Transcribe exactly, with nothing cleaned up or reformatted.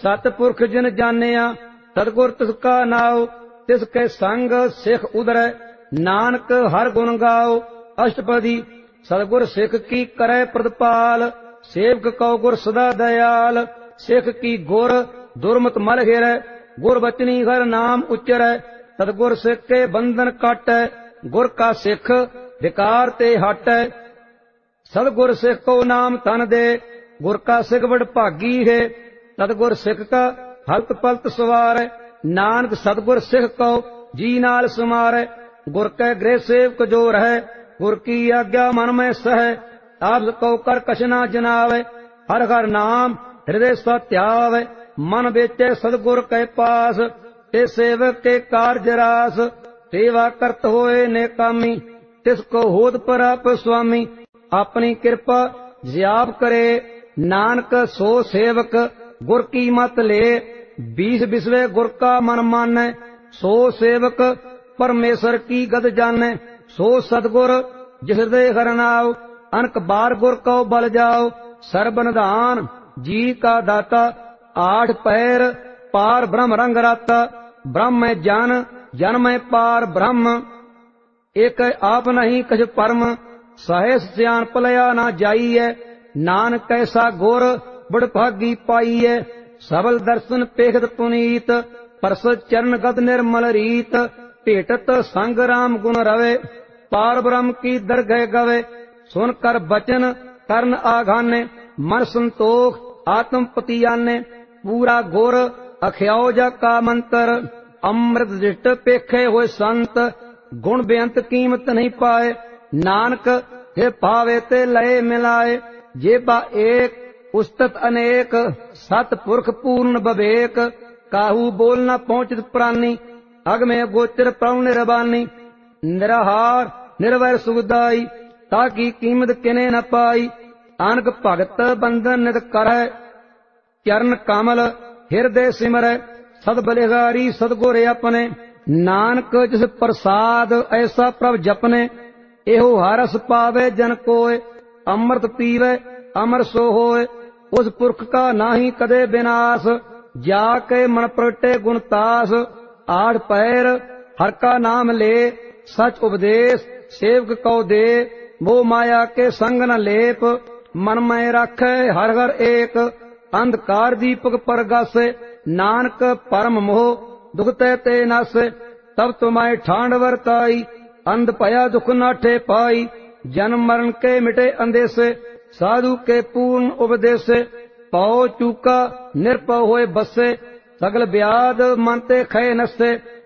सतपुरख जिन जानिया सतगुर तिसका नाव। तिसके संग सिख उदरै नानक हर गुण गाओ। अष्टपदी सतगुर सिख की करे प्रतिपाल। सेवक कौ गुर सदा दयाल। सिख की गुर दुर्मत मल घेरै। गुर बचनी हर नाम उच्चरै। सतगुर सिख के बंधन काटै। गुर का सिख विकार ते हटै। सतगुर सिख को नाम तन दे। गुर का सिख बड़ भागी है। सतगुर सिख का हलत पलत सवारै। नानक सतगुर सिख को जी नाल समारै। गुर कै गृह सेवक जो रहै। गुर की आज्ञा मन में सहै। आपस को कर कछ न जनावै। हर हर नाम हृदय सत्यावै। मन बेचे सतगुर कै पास। ते सेवक के कारज रास। सेवा करत होए नेकामी। तिसको होद पर आप स्वामी। अपनी कृपा जियाप करे। नानक सो सेवक गुर की मत ले। बीस बिसवे गुर का मन मानै। सो सेवक परमेश्वर की गद जानै। सो सतगुर जिस हृदय हर नाव। अनक बार गुर को बल जाओ। सर्ब निधान जी का दाता। आठ पैर पार ब्रह्म रंग राता। ब्रह्म में जन जन में पार ब्रह्म। एक आप नहीं कछ परम। सहस सियान पलया ना जाइए। नानक कैसा गुर बड़ भागी पाइए। सबल दर्शन पेखत पुनीत। परस चरण गद निर्मल रीत। भेटत संग राम गुण रवे। पार ब्रह्म की दरगह गवे। सुन कर बचन करन आघाने। मन संतोख आत्म पतियाने। पूरा गुर अख्याओ जा का मंत्र। अमृत दृष्ट पेखे हुए संत। गुण बेअंत कीमत नहीं पाए। नानक हे पावे ते लय मिलाए। जेबा एक उस्तत अनेक। सतपुरख पूर्ण बवेक। काहू बोल न पहुंचित प्राणी। अग में गोचर प्रभु निर्बानी। निराहार निर्वैर सुखदाई। ताकि कीमत किने न पाई। अनक भगत बंधन नित करੈ। चरण कमल हृदय सिमरै। सद बलिहारी सतगुर अपने। नानक जिस प्रसाद ऐसा प्रभ जपने। एहो हरस पावे जन कोय। अमृत पीवे अमर सो होय। उस पुरख का नाही कदे विनाश। जाके मन प्रगटे गुणतास। आठ पैर हर का नाम ले। सच उपदेश सेवक को दे। मोह माया के संग न लेप। मन में रखे हर हर एक। अंधकार दीपक परगासे। नानक परम मोह दुख ते ते नासे। तब तुम्हारे ठांड वरताई। अंध पया दुख नाठे पाई। जन्म मरण के मिटे अंदेसे। साधु के पूर्ण उपदेसे। पौ चूका निरपौ होए बसे। सगल ब्याध मन ते खय नसे।